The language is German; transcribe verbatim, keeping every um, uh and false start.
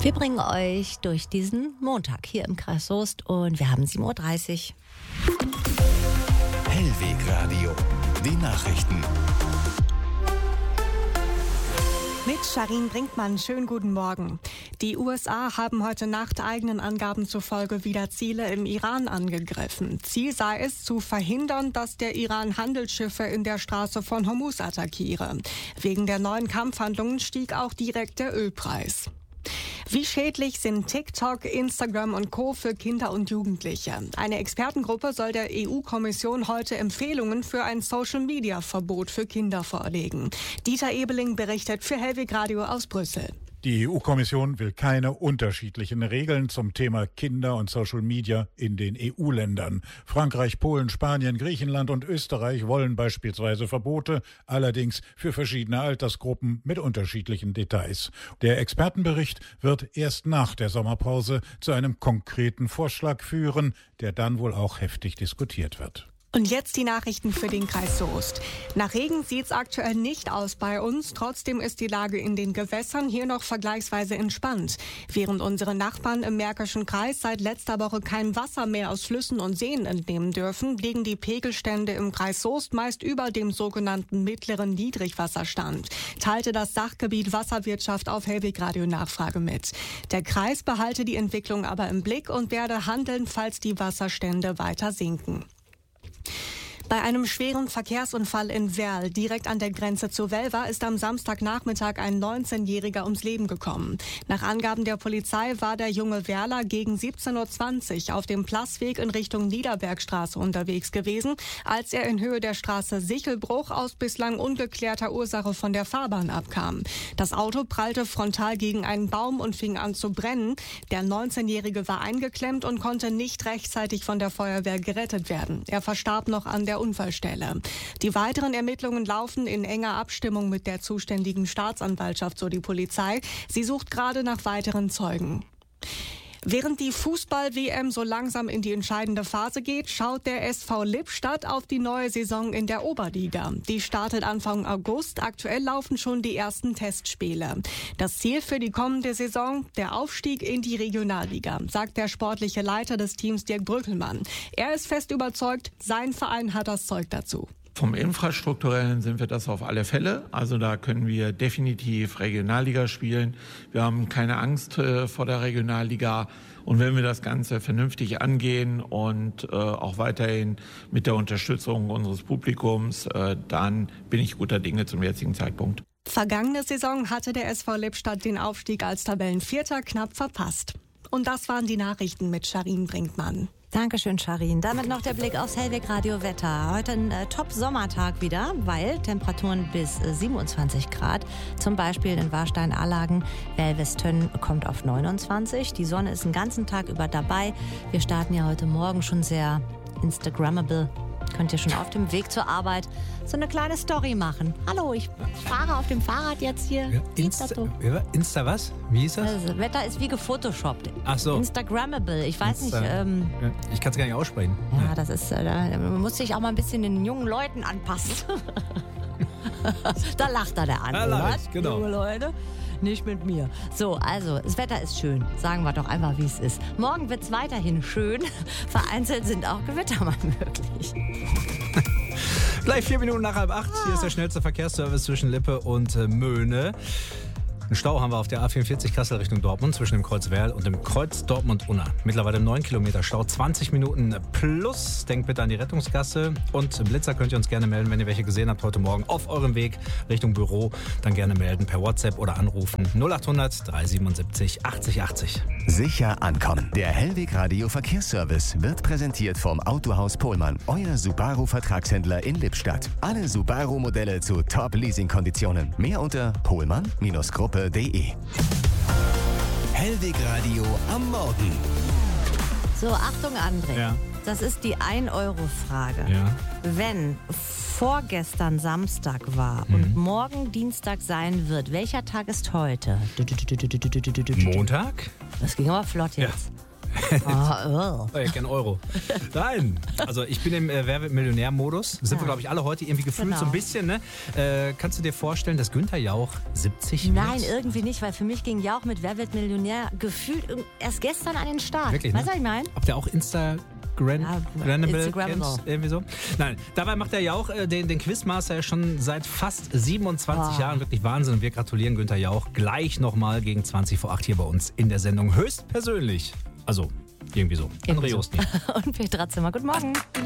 Wir bringen euch durch diesen Montag hier im Kreis Soest und wir haben sieben Uhr dreißig. Hellweg Radio, die Nachrichten. Mit Sharin Brinkmann, schönen guten Morgen. Die U S A haben heute Nacht eigenen Angaben zufolge wieder Ziele im Iran angegriffen. Ziel sei es, zu verhindern, dass der Iran Handelsschiffe in der Straße von Hormuz attackiere. Wegen der neuen Kampfhandlungen stieg auch direkt der Ölpreis. Wie schädlich sind TikTok, Instagram und Co. für Kinder und Jugendliche? Eine Expertengruppe soll der E U-Kommission heute Empfehlungen für ein Social-Media-Verbot für Kinder vorlegen. Dieter Ebeling berichtet für Hellweg Radio aus Brüssel. Die E U-Kommission will keine unterschiedlichen Regeln zum Thema Kinder und Social Media in den E U-Ländern. Frankreich, Polen, Spanien, Griechenland und Österreich wollen beispielsweise Verbote, allerdings für verschiedene Altersgruppen mit unterschiedlichen Details. Der Expertenbericht wird erst nach der Sommerpause zu einem konkreten Vorschlag führen, der dann wohl auch heftig diskutiert wird. Und jetzt die Nachrichten für den Kreis Soest. Nach Regen sieht's aktuell nicht aus bei uns. Trotzdem ist die Lage in den Gewässern hier noch vergleichsweise entspannt. Während unsere Nachbarn im Märkischen Kreis seit letzter Woche kein Wasser mehr aus Flüssen und Seen entnehmen dürfen, liegen die Pegelstände im Kreis Soest meist über dem sogenannten mittleren Niedrigwasserstand, teilte das Sachgebiet Wasserwirtschaft auf Hellweg Radio Nachfrage mit. Der Kreis behalte die Entwicklung aber im Blick und werde handeln, falls die Wasserstände weiter sinken. Bei einem schweren Verkehrsunfall in Werl, direkt an der Grenze zu Velver, ist am Samstagnachmittag ein neunzehnjähriger ums Leben gekommen. Nach Angaben der Polizei war der junge Werler gegen siebzehn Uhr zwanzig auf dem Plassweg in Richtung Niederbergstraße unterwegs gewesen, als er in Höhe der Straße Sichelbruch aus bislang ungeklärter Ursache von der Fahrbahn abkam. Das Auto prallte frontal gegen einen Baum und fing an zu brennen. Der neunzehnjährige war eingeklemmt und konnte nicht rechtzeitig von der Feuerwehr gerettet werden. Er verstarb noch an der Unfallstelle. Die weiteren Ermittlungen laufen in enger Abstimmung mit der zuständigen Staatsanwaltschaft, so die Polizei. Sie sucht gerade nach weiteren Zeugen. Während die Fußball-W M so langsam in die entscheidende Phase geht, schaut der S V Lippstadt auf die neue Saison in der Oberliga. Die startet Anfang August. Aktuell laufen schon die ersten Testspiele. Das Ziel für die kommende Saison, der Aufstieg in die Regionalliga, sagt der sportliche Leiter des Teams Dirk Brückelmann. Er ist fest überzeugt, sein Verein hat das Zeug dazu. Vom Infrastrukturellen sind wir das auf alle Fälle. Also da können wir definitiv Regionalliga spielen. Wir haben keine Angst äh, vor der Regionalliga. Und wenn wir das Ganze vernünftig angehen und äh, auch weiterhin mit der Unterstützung unseres Publikums, äh, dann bin ich guter Dinge zum jetzigen Zeitpunkt. Vergangene Saison hatte der S V Lippstadt den Aufstieg als Tabellenvierter knapp verpasst. Und das waren die Nachrichten mit Sharin Brinkmann. Dankeschön, Sharin. Damit noch der Blick aufs Hellweg Radio Wetter. Heute ein äh, Top-Sommertag wieder, weil Temperaturen bis äh, siebenundzwanzig Grad. Zum Beispiel in Warstein-Allagen. Welvestön kommt auf neunundzwanzig. Die Sonne ist den ganzen Tag über dabei. Wir starten ja heute Morgen schon sehr Instagrammable. Könnt ihr schon auf dem Weg zur Arbeit so eine kleine Story machen. Hallo, ich fahre auf dem Fahrrad jetzt hier. Ja, Insta, Insta was? Wie ist das? Das Wetter ist wie gefotoshoppt. Ach so. Instagrammable. Ich weiß Insta, nicht. Ähm, ja, ich kann es gar nicht aussprechen. Ja, das ist, äh, man muss sich auch mal ein bisschen den jungen Leuten anpassen. Da lacht er der andere. Da lach ich, genau. Junge Leute. Nicht mit mir. So, also, das Wetter ist schön. Sagen wir doch einfach, wie es ist. Morgen wird es weiterhin schön. Vereinzelt sind auch Gewitter mal möglich. Gleich vier Minuten nach halb acht. Hier ist der schnellste Verkehrsservice zwischen Lippe und äh, Möhne. Einen Stau haben wir auf der A vierundvierzig Kassel Richtung Dortmund zwischen dem Kreuz Werl und dem Kreuz Dortmund-Unna. Mittlerweile neun Kilometer Stau, zwanzig Minuten plus. Denkt bitte an die Rettungsgasse. Und Blitzer könnt ihr uns gerne melden, wenn ihr welche gesehen habt heute Morgen auf eurem Weg Richtung Büro. Dann gerne melden per WhatsApp oder anrufen null achthundert dreihundertsiebenundsiebzig achtzig achtzig. Sicher ankommen. Der Hellweg Radio Verkehrsservice wird präsentiert vom Autohaus Pohlmann, euer Subaru-Vertragshändler in Lippstadt. Alle Subaru-Modelle zu Top-Leasing-Konditionen. Mehr unter pohlmann Gruppe punkt de. Hellweg Radio am Morgen. So, Achtung, André. Ja. Das ist die ein Euro Frage. Ja. Wenn vorgestern Samstag war Mhm. und morgen Dienstag sein wird, welcher Tag ist heute? Montag? Das ging aber flott jetzt. Oh, Oh, ja, kein Euro. Nein. Also ich bin im äh, Wer wird Millionär-Modus. Sind Ja. wir, glaube ich, alle heute irgendwie gefühlt Genau. so ein bisschen. Ne? Äh, kannst du dir vorstellen, dass Günther Jauch siebzig wird? Nein, irgendwie nicht, weil für mich ging Jauch mit Wer wird Millionär gefühlt irg- erst gestern an den Start. Wirklich, Weißt du, ne? was ich meine? Ob der auch Insta... Gran Ja, Granable Instagrammable. kennt, irgendwie so. Nein, dabei macht er Jauch äh, den, den Quizmaster ja schon seit fast siebenundzwanzig Oh. Jahren. Wirklich Wahnsinn. Und wir gratulieren Günther Jauch gleich nochmal gegen zwanzig vor acht hier bei uns in der Sendung. Höchstpersönlich. Also, irgendwie so. Irgendwie André so. Jost nicht. Und Petra Zimmer, guten Morgen.